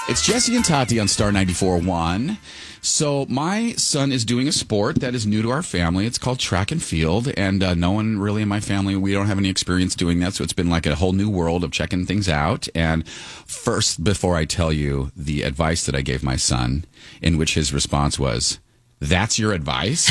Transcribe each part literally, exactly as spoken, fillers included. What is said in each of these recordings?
It's Jesse and Tati on Star ninety-four point one. So my son is doing a sport that is new to our family. It's called track and field, and uh, no one really in my family, we don't have any experience doing that, so it's been like a whole new world of checking things out. And first, before I tell you the advice that I gave my son, in which his response was, "That's your advice?"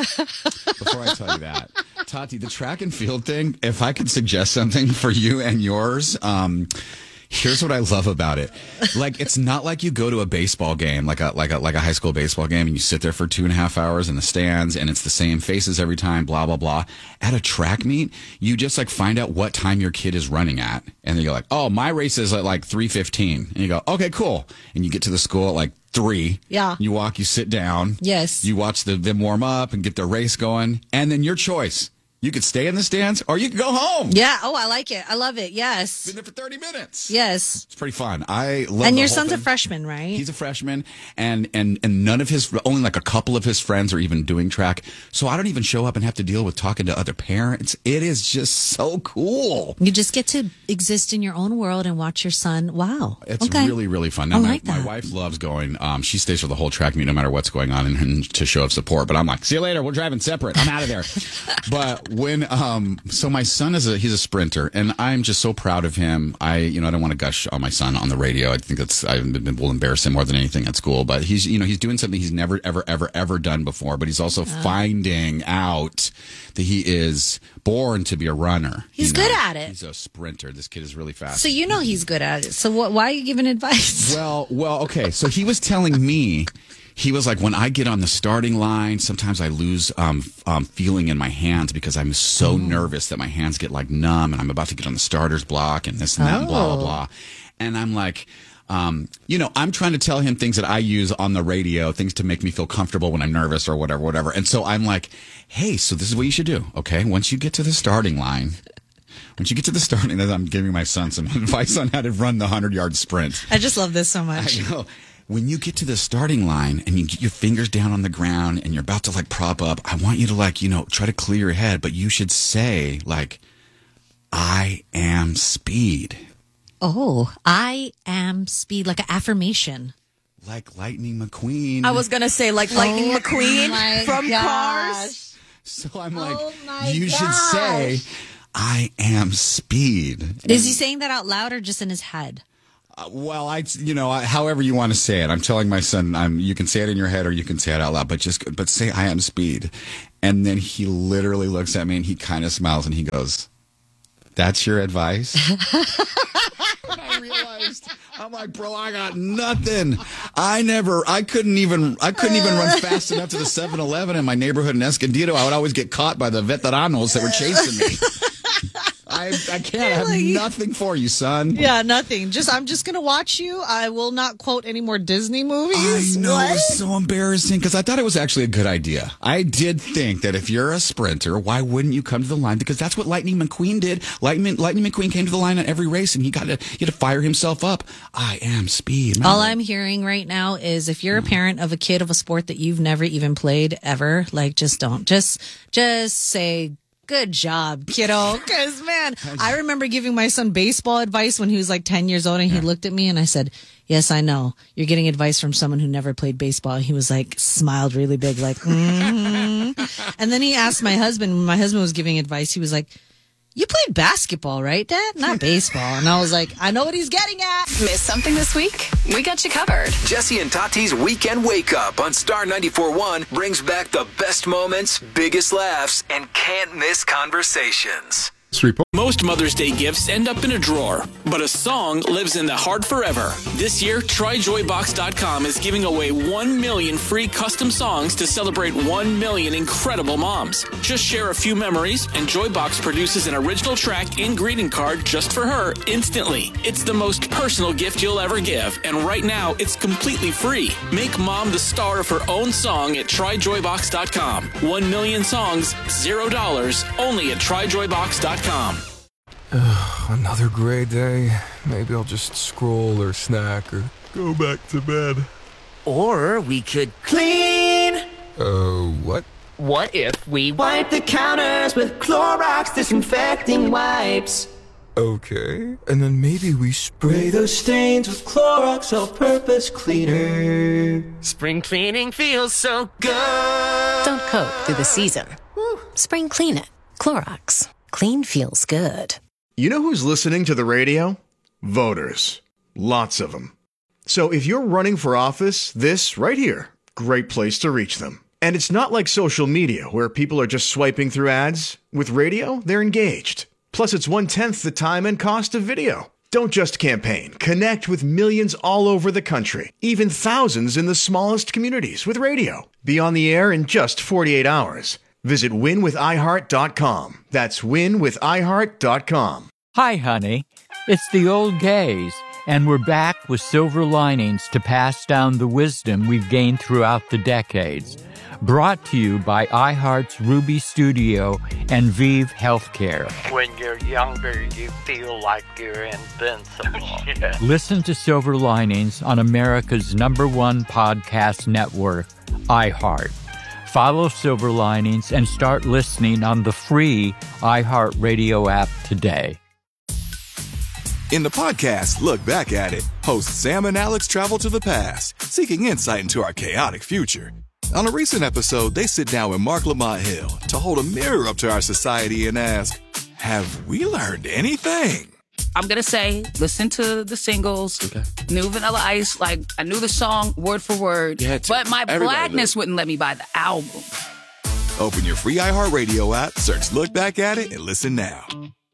Before I tell you that, Tati, the track and field thing, if I could suggest something for you and yours, um, here's what I love about it. Like, it's not like you go to a baseball game, like a like a like a high school baseball game, and you sit there for two and a half hours in the stands, and it's the same faces every time, blah blah blah. At a track meet, you just like find out what time your kid is running at, and then you're like, "Oh, my race is at like three fifteen," and you go, "Okay, cool," and you get to the school at like three. Yeah. You walk, you sit down. Yes. You watch the, them warm up and get their race going, and then your choice. You could stay in the stands or you could go home. Yeah. Oh, I like it. I love it. Yes. Been there for thirty minutes. Yes. It's pretty fun. I love And the your whole son's thing. a freshman, right? He's a freshman, and, and, and none of his, only like a couple of his friends are even doing track. So I don't even show up and have to deal with talking to other parents. It is just so cool. You just get to exist in your own world and watch your son. Wow. It's okay. really, really fun. Now, I my, like that. my wife loves going. Um, she stays for the whole track meet no matter what's going on and, and to show of support. But I'm like, see you later. We're driving separate. I'm out of there. But when, um, so my son is a, he's a sprinter, and I'm just so proud of him. I, you know, I don't want to gush on my son on the radio. I think that's, I will embarrass him more than anything at school. But he's, you know, he's doing something he's never, ever, ever, ever done before. But he's also finding out that he is born to be a runner. He's you know? good at it. He's a sprinter. This kid is really fast. So you know he's good at it. So what, why are you giving advice? Well, well, okay. So he was telling me, he was like, when I get on the starting line, sometimes I lose um, um, feeling in my hands because I'm so nervous that my hands get like numb, and I'm about to get on the starter's block and this and that, and blah, blah, Oh. blah. And I'm like, um, you know, I'm trying to tell him things that I use on the radio, things to make me feel comfortable when I'm nervous or whatever, whatever. And so I'm like, hey, so this is what you should do, okay? Once you get to the starting line, Once you get to the starting, I'm giving my son some advice on how to run the hundred-yard sprint. I just love this so much. I know. When you get to the starting line and you get your fingers down on the ground and you're about to like prop up, I want you to like, you know, try to clear your head, but you should say like, I am speed. Oh, I am speed, like an affirmation. Like Lightning McQueen. I was going to say like Lightning Oh McQueen my from gosh. Cars. So I'm like, Oh my you should gosh. say, I am speed. Is he saying that out loud or just in his head? Uh, well, I, you know, I, however you want to say it. I'm telling my son, I'm, you can say it in your head or you can say it out loud, but just, but say I am speed. And then he literally looks at me and he kind of smiles and he goes, "That's your advice?" And I realized, I'm like, bro, I got nothing. I never, I couldn't even, I couldn't even run fast enough to the seven eleven in my neighborhood in Escondido. I would always get caught by the veteranos that were chasing me. I, I can't. I have nothing for you, son. Yeah, nothing. Just I'm just gonna watch you. I will not quote any more Disney movies. I know, What? it's so embarrassing because I thought it was actually a good idea. I did think that if you're a sprinter, why wouldn't you come to the line? Because that's what Lightning McQueen did. Lightning, Lightning McQueen came to the line on every race, and he got to he had to fire himself up. I am speed. All I'm hearing right now is if you're a parent of a kid of a sport that you've never even played ever, like just don't. Just just say good job, kiddo. Because, man, I remember giving my son baseball advice when he was like ten years old, and he looked at me and I said, "Yes, I know. You're getting advice from someone who never played baseball." He was like, smiled really big, like, mm-hmm. And then he asked my husband, when my husband was giving advice, he was like, "You played basketball, right, Dad? Not baseball." And I was like, I know what he's getting at. Miss something this week? We got you covered. Jesse and Tati's Weekend Wake Up on Star ninety-four point one brings back the best moments, biggest laughs, and can't miss conversations. Most Mother's Day gifts end up in a drawer, but a song lives in the heart forever. This year, Try Joy Box dot com is giving away one million free custom songs to celebrate one million incredible moms. Just share a few memories, and Joybox produces an original track and greeting card just for her instantly. It's the most personal gift you'll ever give, and right now, it's completely free. Make mom the star of her own song at Try Joy Box dot com. One million songs, zero dollars, only at Try Joy Box dot com. Another gray day. Maybe I'll just scroll or snack or go back to bed. Or we could clean. Uh, what? What if we wipe the counters with Clorox disinfecting wipes? Okay. And then maybe we spray those stains with Clorox All-Purpose Cleaner. Spring cleaning feels so good. Don't cope through the season. Spring clean it. Clorox. Clean feels good. You know who's listening to the radio? Voters. Lots of them. So if you're running for office, this right here, great place to reach them. And it's not like social media where people are just swiping through ads. With radio, they're engaged. Plus, it's one-tenth the time and cost of video. Don't just campaign. Connect with millions all over the country, even thousands in the smallest communities with radio. Be on the air in just forty-eight hours. Visit win with i heart dot com. That's win with i heart dot com. Hi, honey. It's the old gays, and we're back with silver linings to pass down the wisdom we've gained throughout the decades. Brought to you by iHeart's Ruby Studio and Vive Healthcare. When you're younger, you feel like you're invincible. Yeah. Listen to Silver Linings on America's number one podcast network, iHeart. Follow Silver Linings and start listening on the free iHeartRadio app today. In the podcast, Look Back at It, hosts Sam and Alex travel to the past, seeking insight into our chaotic future. On a recent episode, they sit down with Mark Lamont Hill to hold a mirror up to our society and ask, have we learned anything? I'm going to say, listen to the singles, okay. New Vanilla Ice, like, I knew the song word for word, but my blackness wouldn't let me buy the album. Open your free iHeartRadio app, search Look Back at It, and listen now.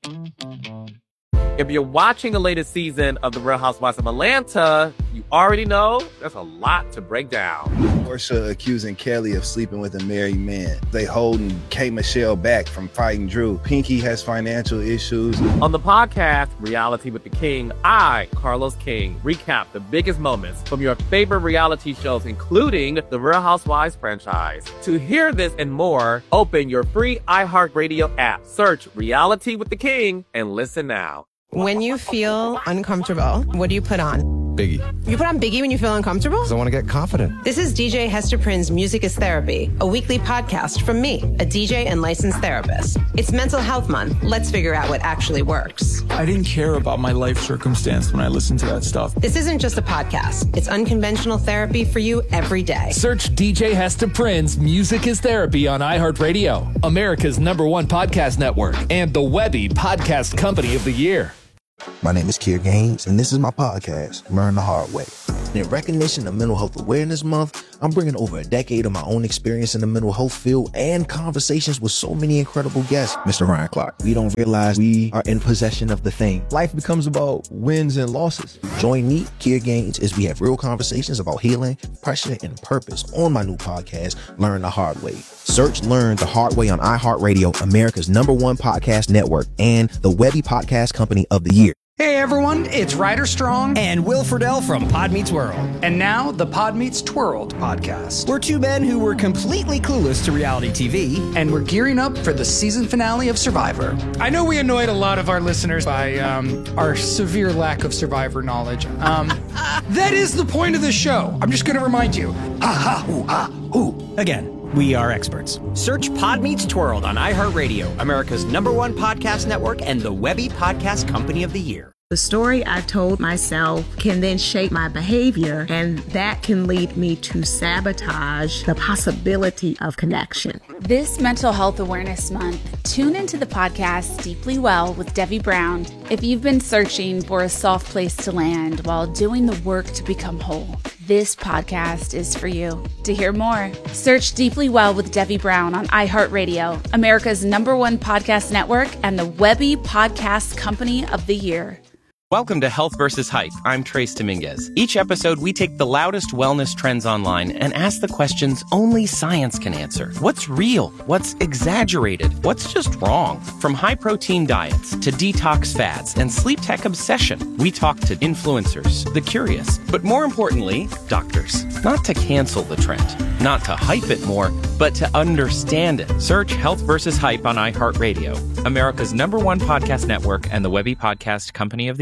If you're watching the latest season of The Real Housewives of Atlanta, you already know there's a lot to break down. Porsha accusing Kelly of sleeping with a married man. They holding K. Michelle back from fighting Drew. Pinky has financial issues. On the podcast, Reality with the King, I, Carlos King, recap the biggest moments from your favorite reality shows, including the Real Housewives franchise. To hear this and more, open your free iHeartRadio app, search Reality with the King, and listen now. When you feel uncomfortable, what do you put on? Biggie. You put on Biggie when you feel uncomfortable? Because I want to get confident. This is D J Hester Prynne's Music is Therapy, a weekly podcast from me, a D J and licensed therapist. It's Mental Health Month. Let's figure out what actually works. I didn't care about my life circumstance when I listened to that stuff. This isn't just a podcast. It's unconventional therapy for you every day. Search D J Hester Prynne's Music is Therapy on iHeartRadio, America's number one podcast network, and the Webby Podcast Company of the Year. My name is Keir Gaines, and this is my podcast, Learn the Hard Way. In recognition of Mental Health Awareness Month, I'm bringing over a decade of my own experience in the mental health field and conversations with so many incredible guests. Mister Ryan Clark, we don't realize we are in possession of the thing. Life becomes about wins and losses. Join me, Keir Gaines, as we have real conversations about healing, pressure, and purpose on my new podcast, Learn the Hard Way. Search Learn the Hard Way on iHeartRadio, America's number one podcast network, and the Webby Podcast Company of the Year. Hey everyone, it's Ryder Strong and Will Friedle from Pod Meets World. And now the Pod Meets Twirled podcast. We're two men who were completely clueless to reality T V, and we're gearing up for the season finale of Survivor. I know we annoyed a lot of our listeners by um, our severe lack of Survivor knowledge. Um, that is the point of the show. I'm just going to remind you. Ah, ha, ooh, ah, ooh. Again. We are experts. Search Pod Meets Twirled on iHeartRadio, America's number one podcast network, and the Webby Podcast Company of the Year. The story I told myself can then shape my behavior, and that can lead me to sabotage the possibility of connection. This Mental Health Awareness Month, tune into the podcast Deeply Well with Debbie Brown if you've been searching for a soft place to land while doing the work to become whole. This podcast is for you. To hear more, search Deeply Well with Debbie Brown on iHeartRadio, America's number one podcast network, and the Webby Podcast Company of the Year. Welcome to Health versus Hype. I'm Trace Dominguez. Each episode, we take the loudest wellness trends online and ask the questions only science can answer. What's real? What's exaggerated? What's just wrong? From high-protein diets to detox fads and sleep tech obsession, we talk to influencers, the curious, but more importantly, doctors. Not to cancel the trend, not to hype it more, but to understand it. Search Health versus Hype on iHeartRadio, America's number one podcast network and the Webby Podcast Company of the Year.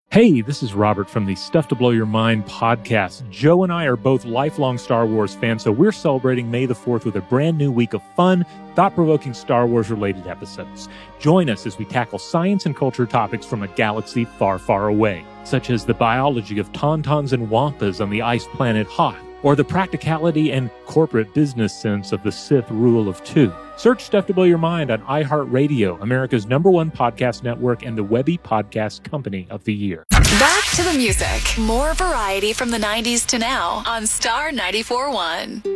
Hey, this is Robert from the Stuff to Blow Your Mind podcast. Joe and I are both lifelong Star Wars fans, so we're celebrating May the fourth with a brand new week of fun, thought-provoking Star Wars-related episodes. Join us as we tackle science and culture topics from a galaxy far, far away, such as the biology of tauntauns and wampas on the ice planet Hoth, or the practicality and corporate business sense of the Sith rule of two. Search Stuff to Blow Your Mind on iHeartRadio, America's number one podcast network and the Webby Podcast Company of the Year. Back to the music. More variety from the nineties to now on Star ninety-four point one.